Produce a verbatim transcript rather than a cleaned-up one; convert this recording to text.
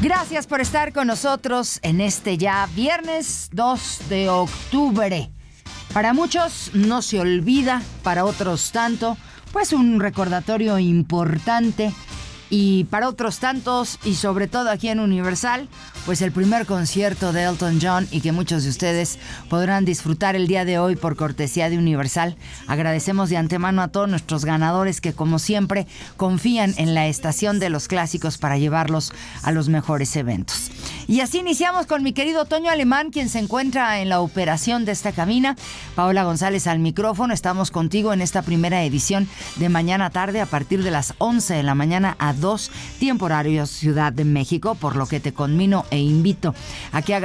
Gracias por estar con nosotros en este ya viernes dos de octubre. Para muchos no se olvida, para otros tanto, pues un recordatorio importante. Y para otros tantos, y sobre todo aquí en Universal, pues el primer concierto de Elton John y que muchos de ustedes podrán disfrutar el día de hoy por cortesía de Universal. Agradecemos de antemano a todos nuestros ganadores que, como siempre, confían en la estación de los clásicos para llevarlos a los mejores eventos. Y así iniciamos con mi querido Toño Alemán, quien se encuentra en la operación de esta cabina. Paola González al micrófono. Estamos contigo en esta primera edición de Mañana Tarde a partir de las once de la mañana a dos, tiempo horario Ciudad de México, por lo que te conmino e invito a que hagas